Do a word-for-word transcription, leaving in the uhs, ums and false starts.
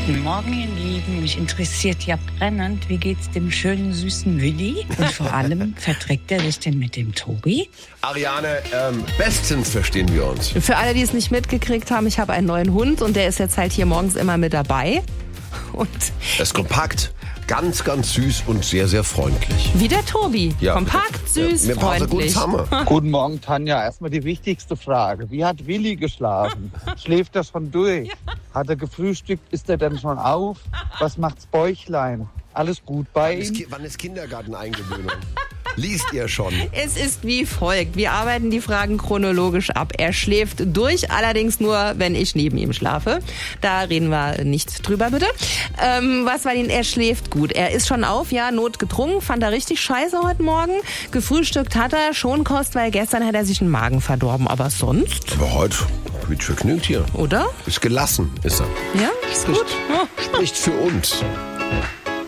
Guten Morgen, ihr Lieben. Mich interessiert ja brennend, wie geht's dem schönen, süßen Willi? Und vor allem, verträgt er sich denn mit dem Tobi? Ariane, ähm, bestens verstehen wir uns. Für alle, die es nicht mitgekriegt haben, ich habe einen neuen Hund und der ist jetzt halt hier morgens immer mit dabei. Und Er ist kompakt, ganz, ganz süß und sehr, sehr freundlich. wie der Tobi. Ja, Kompakt, süß, ja, mir passt er gut freundlich. zusammen. Guten Morgen, Tanja. Erstmal die wichtigste Frage. Wie hat Willi geschlafen? Schläft er schon durch? Hat er gefrühstückt? Ist er denn schon auf? Was macht's Bäuchlein? Alles gut bei Wann ist, ihm? Ki- wann ist Kindergarteneingewöhnung? Liest ihr schon? Es ist wie folgt. Wir arbeiten die Fragen chronologisch ab. Er schläft durch, allerdings nur, wenn ich neben ihm schlafe. Da reden wir nicht drüber, bitte. Ähm, was war denn? Er schläft gut. Er ist schon auf, ja, notgedrungen. Fand er richtig scheiße heute Morgen. Gefrühstückt hat er schon Kost, weil gestern hat er sich den Magen verdorben. Aber sonst, Aber heute wird vergnügt hier. oder? Ist gelassen, ist er. Ja, ist gut. Ja. Spricht für uns.